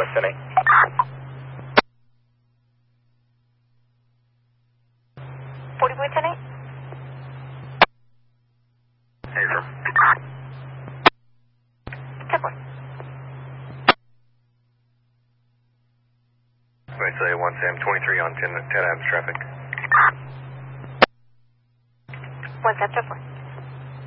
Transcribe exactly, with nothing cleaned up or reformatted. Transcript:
West ten eight. forty-four ten eight. Hey, sir. ten four. Wait, say one Sam, twenty-three on ten, ten Adams traffic. one Sam ten four.